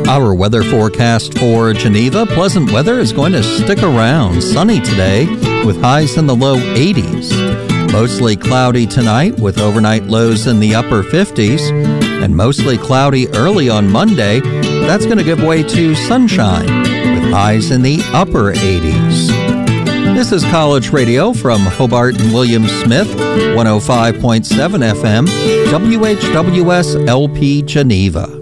Our weather forecast for Geneva: pleasant weather is going to stick around. Sunny today with highs in the low 80s. Mostly cloudy tonight with overnight lows in the upper 50s. And mostly cloudy early on Monday. That's going to give way to sunshine with highs in the upper 80s. This is College Radio from Hobart and William Smith, 105.7 FM, WHWS LP Geneva.